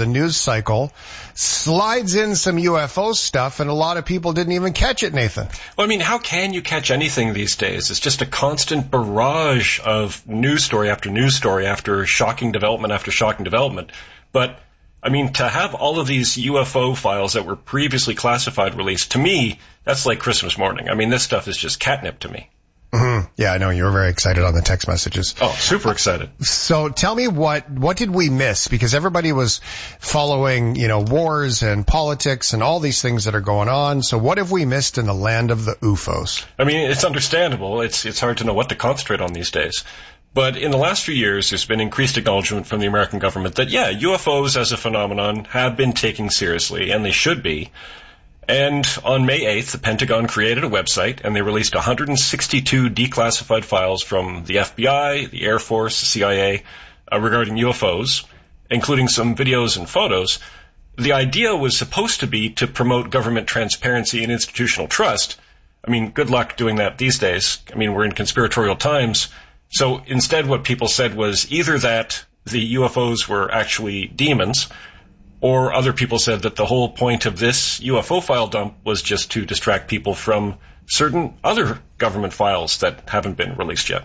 the news cycle slides in some UFO stuff, and a lot of people didn't even catch it, Nathan. Well, I mean, how can you catch anything these days? It's just a constant barrage of news story after shocking development after shocking development. But, I mean, to have all of these UFO files that were previously classified released, to me, that's like Christmas morning. I mean, this stuff is just catnip to me. Mm-hmm. Yeah, I know. You were very excited on the text messages. Oh, super excited. So tell me what did we miss? Because everybody was following, wars and politics and all these things that are going on. So what have we missed in the land of the UFOs? I mean, it's understandable. It's hard to know what to concentrate on these days. But in the last few years, there's been increased acknowledgement from the American government that, yeah, UFOs as a phenomenon have been taken seriously, and they should be. And on May 8th, the Pentagon created a website, and they released 162 declassified files from the FBI, the Air Force, the CIA, regarding UFOs, including some videos and photos. The idea was supposed to be to promote government transparency and institutional trust. I mean, good luck doing that these days. I mean, we're in conspiratorial times. So instead what people said was either that the UFOs were actually demons, or other people said that the whole point of this UFO file dump was just to distract people certain other government files that haven't been released yet.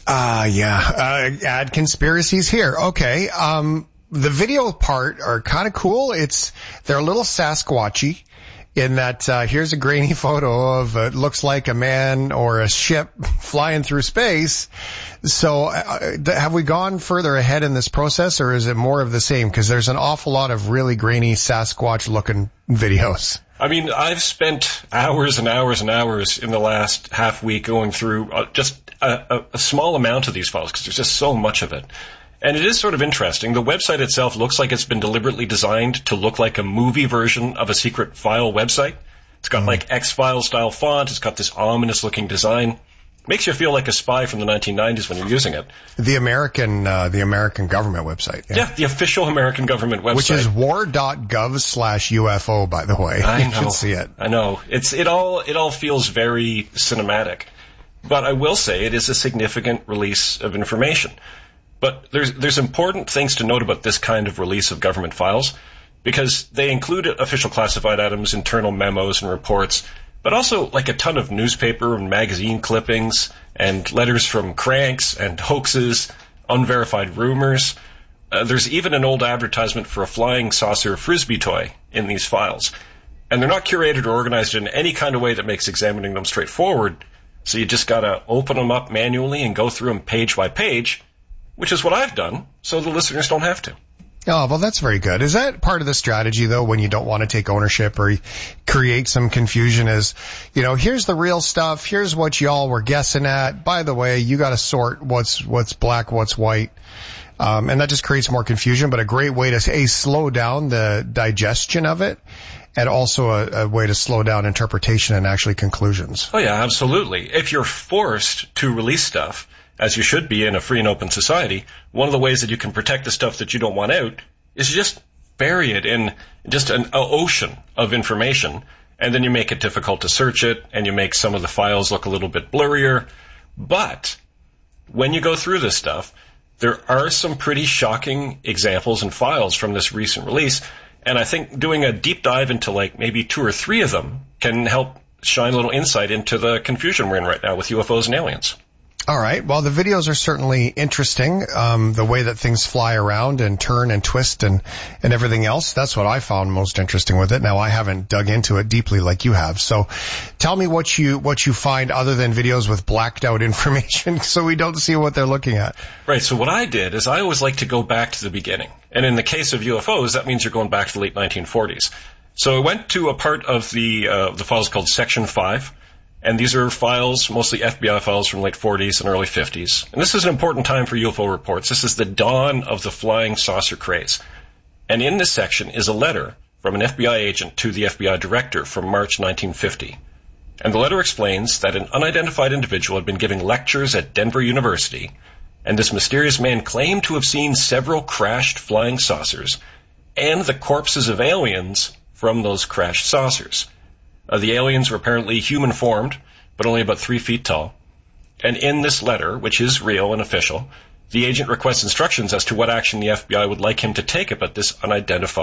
Add conspiracies here. Okay. The video part are kind of cool. They're a little Sasquatchy in that, here's a grainy photo of, it looks like a man or a ship flying through space. So, have we gone further ahead in this process, or is it more of the same? Because there's an awful lot of really grainy Sasquatch-looking videos. I mean, I've spent hours and hours and hours in the last half week going through just a small amount of these files, because there's just so much of it. And it is sort of interesting. The website itself looks like it's been deliberately designed to look like a movie version of a secret file website. It's got like X-Files style font. It's got this ominous looking design. Makes you feel like a spy from the 1990s when you're using it. The American government website. Yeah, the official American government website. Which is war.gov/UFO, by the way. I know. You should see it. I know. It all feels very cinematic. But I will say it is a significant release of information. But there's important things to note about this kind of release of government files, because they include official classified items, internal memos and reports, but also like a ton of newspaper and magazine clippings and letters from cranks and hoaxes, unverified rumors. There's even an old advertisement for a flying saucer Frisbee toy in these files. And they're not curated or organized in any kind of way that makes examining them straightforward, so you just gotta open them up manually and go through them page by page, which is what I've done, so the listeners don't have to. Oh, well, that's very good. Is that part of the strategy, though, when you don't want to take ownership or create some confusion is, here's the real stuff, here's what y'all were guessing at. By the way, you got to sort what's black, what's white. And that just creates more confusion, but a great way to, slow down the digestion of it, and also a way to slow down interpretation and actually conclusions. Oh, yeah, absolutely. If you're forced to release stuff, as you should be in a free and open society, one of the ways that you can protect the stuff that you don't want out is to just bury it in just an ocean of information, and then you make it difficult to search it, and you make some of the files look a little bit blurrier. But when you go through this stuff, there are some pretty shocking examples and files from this recent release, and I think doing a deep dive into like maybe 2 or 3 of them can help shine a little insight into the confusion we're in right now with UFOs and aliens. All right. Well, the videos are certainly interesting. The way that things fly around and turn and twist and everything else. That's what I found most interesting with it. Now, I haven't dug into it deeply like you have. So tell me what you find other than videos with blacked out information so we don't see what they're looking at. Right. So what I did is I always like to go back to the beginning. And in the case of UFOs, that means you're going back to the late 1940s. So I went to a part of the files called Section 5. And these are files, mostly FBI files from late 40s and early 50s. And this is an important time for UFO reports. This is the dawn of the flying saucer craze. And in this section is a letter from an FBI agent to the FBI director from March 1950. And the letter explains that an unidentified individual had been giving lectures at Denver University, and this mysterious man claimed to have seen several crashed flying saucers and the corpses of aliens from those crashed saucers. The aliens were apparently human-formed, but only about 3 feet tall. And in this letter, which is real and official, the agent requests instructions as to what action the FBI would like him to take about this unidentified